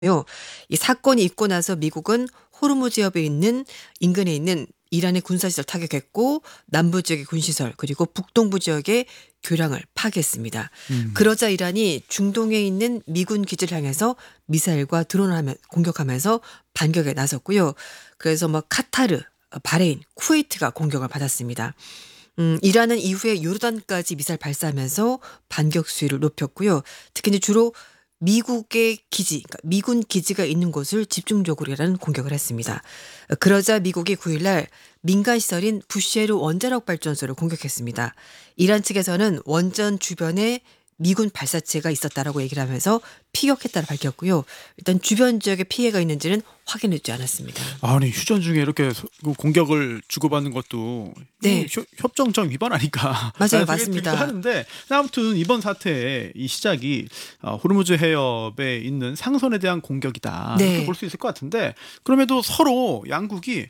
이 사건이 있고 나서 미국은 호르무즈 해협에 있는 인근에 있는 이란의 군사시설 타격했고 남부 지역의 군시설 그리고 북동부 지역의 교량을 파괴했습니다. 음. 그러자 이란이 중동에 있는 미군 기지를 향해서 미사일과 드론을 공격하면서 반격에 나섰고요. 그래서 카타르, 바레인, 쿠웨이트가 공격을 받았습니다. 이란은 이후에 요르단까지 미사일 발사하면서 반격 수위를 높였고요. 특히 이제 주로 미국의 기지, 그러니까 미군 기지가 있는 곳을 집중적으로 이란은 공격을 했습니다. 그러자 미국이 9일날 민간 시설인 부쉐르 원자력 발전소를 공격했습니다. 이란 측에서는 원전 주변에 미군 발사체가 있었다라고 얘기를 하면서 피격했다고 밝혔고요. 일단 주변 지역에 피해가 있는지는 확인되지 않았습니다. 아니 휴전 중에 이렇게 공격을 주고받는 것도 네. 협정장 위반 아닐까? 맞아요, 라는 생각이 맞습니다. 들기도 하는데 아무튼 이번 사태의 이 시작이 호르무즈 해협에 있는 상선에 대한 공격이다 네. 이렇게 볼 수 있을 것 같은데 그럼에도 서로 양국이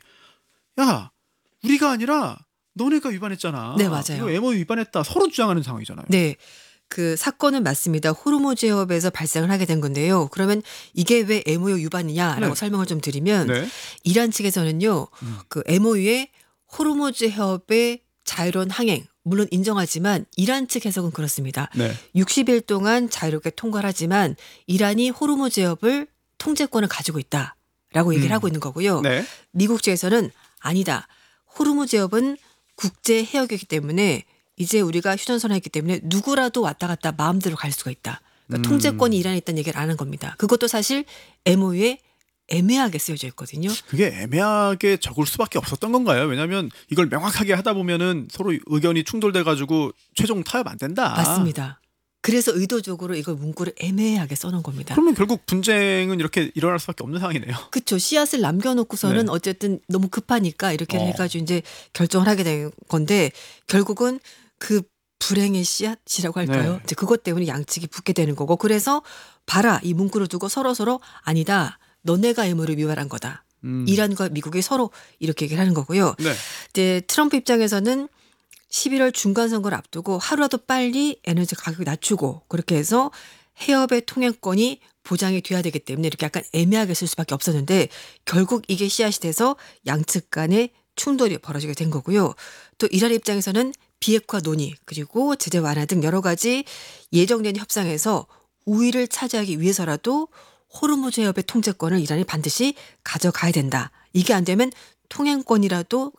야 우리가 아니라 너네가 위반했잖아. 네, 맞아요. 이거 MOU 위반했다 서로 주장하는 상황이잖아요. 네. 그 사건은 맞습니다. 호르무즈 해협에서 발생을 하게 된 건데요. 그러면 이게 왜 MOU 위반이냐라고 네. 설명을 좀 드리면 네. 이란 측에서는요. 그 MOU에 호르무즈 해협의 자유로운 항행 물론 인정하지만 이란 측 해석은 그렇습니다. 네. 60일 동안 자유롭게 통과를 하지만 이란이 호르무즈 해협을 통제권을 가지고 있다라고 얘기를 하고 있는 거고요. 네. 미국 측에서는 아니다. 호르무즈 해협은 국제 해역이기 때문에 이제 우리가 휴전선을 했기 때문에 누구라도 왔다 갔다 마음대로 갈 수가 있다. 그러니까 통제권이 이란에 있다는 얘기를 안 한 겁니다. 그것도 사실 MOU에 애매하게 쓰여져 있거든요. 그게 애매하게 적을 수밖에 없었던 건가요? 왜냐하면 이걸 명확하게 하다 보면은 서로 의견이 충돌돼 가지고 최종 타협 안 된다. 맞습니다. 그래서 의도적으로 이걸 문구를 애매하게 써놓은 겁니다. 그러면 결국 분쟁은 이렇게 일어날 수밖에 없는 상황이네요. 그렇죠. 씨앗을 남겨놓고서는 네. 어쨌든 너무 급하니까 이렇게 해가지고 이제 결정을 하게 된 건데 결국은 그 불행의 씨앗이라고 할까요? 네. 이제 그것 때문에 양측이 붙게 되는 거고 그래서 봐라 이 문구를 두고 서로 아니다. 너네가 MOU를 위반한 거다. 이란과 미국이 서로 이렇게 얘기를 하는 거고요. 네. 이제 트럼프 입장에서는 11월 중간 선거를 앞두고 하루라도 빨리 에너지 가격을 낮추고 그렇게 해서 해협의 통행권이 보장이 돼야 되기 때문에 이렇게 약간 애매하게 쓸 수밖에 없었는데 결국 이게 씨앗이 돼서 양측 간의 충돌이 벌어지게 된 거고요. 또 이란 입장에서는 비핵화 논의 그리고 제재 완화 등 여러 가지 예정된 협상에서 우위를 차지하기 위해서라도 호르무즈 해협의 통제권을 이란이 반드시 가져가야 된다. 이게 안 되면 통행권이라도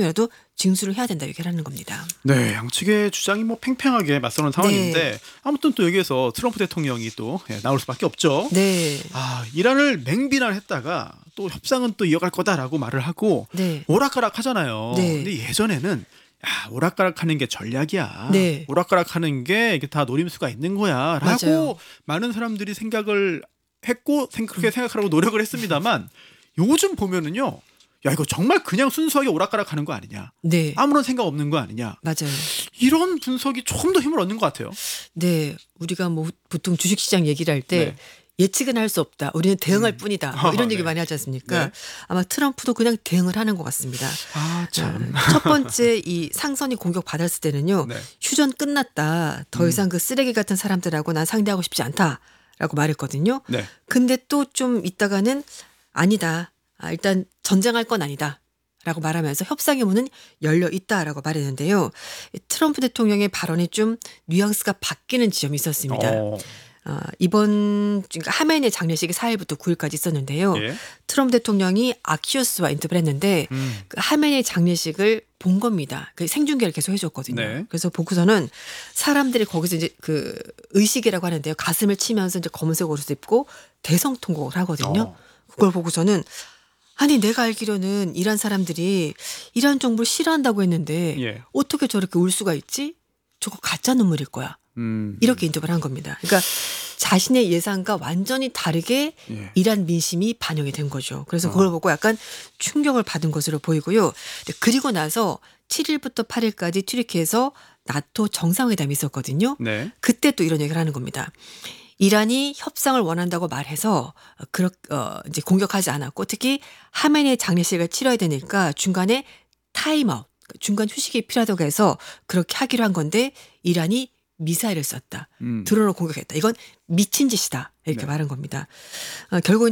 징수를 해야 된다 얘기를 하는 겁니다. 네, 양측의 주장이 팽팽하게 맞서는 상황인데 네. 아무튼 또 여기에서 트럼프 대통령이 또 나올 수밖에 없죠. 네. 이란을 맹비난했다가 또 협상은 또 이어갈 거다라고 말을 하고 네. 오락가락 하잖아요. 네. 근데 예전에는 오락가락하는 게 전략이야. 네. 오락가락하는 게 이게 다 노림수가 있는 거야라고 맞아요. 많은 사람들이 생각을 했고 그렇게 생각하라고 노력을 했습니다만 요즘 보면은요. 야 이거 정말 그냥 순수하게 오락가락하는 거 아니냐. 네. 아무런 생각 없는 거 아니냐. 맞아요. 이런 분석이 조금 더 힘을 얻는 것 같아요. 네. 우리가 보통 주식시장 얘기를 할 때 네. 예측은 할 수 없다. 우리는 대응할 뿐이다. 이런 얘기 네. 많이 하지 않습니까? 네. 아마 트럼프도 그냥 대응을 하는 것 같습니다. 참. 첫 번째 이 상선이 공격받았을 때는요. 네. 휴전 끝났다. 더 이상 그 쓰레기 같은 사람들하고 난 상대하고 싶지 않다라고 말했거든요. 네. 근데 또 좀 있다가는 아니다. 일단 전쟁할 건 아니다. 라고 말하면서 협상의 문은 열려 있다라고 말했는데요. 트럼프 대통령의 발언이 좀 뉘앙스가 바뀌는 지점이 있었습니다. 이번 하메네이 장례식이 4일부터 9일까지 있었는데요. 예. 트럼프 대통령이 아키오스와 인터뷰를 했는데 그 하메네이 장례식을 본 겁니다. 그 생중계를 계속 해줬거든요. 네. 그래서 보고서는 사람들이 거기서 이제 그 의식이라고 하는데요. 가슴을 치면서 이제 검은색 옷을 입고 대성통곡을 하거든요. 그걸 보고서는 아니 내가 알기로는 이란 사람들이 이란 정부를 싫어한다고 했는데 예. 어떻게 저렇게 울 수가 있지? 저거 가짜 눈물일 거야. 이렇게 인터뷰를 한 겁니다. 그러니까 자신의 예상과 완전히 다르게 예. 이란 민심이 반영이 된 거죠. 그래서 그걸 보고 약간 충격을 받은 것으로 보이고요. 그리고 나서 7일부터 8일까지 튀르키예에서 나토 정상회담이 있었거든요. 네. 그때 또 이런 얘기를 하는 겁니다. 이란이 협상을 원한다고 말해서 이제 공격하지 않았고 특히 하메네이 장례식을 치러야 되니까 중간에 타임아웃, 중간 휴식이 필요하다고 해서 그렇게 하기로 한 건데 이란이 미사일을 썼다. 드론을 공격했다. 이건 미친 짓이다. 이렇게 네. 말한 겁니다. 결국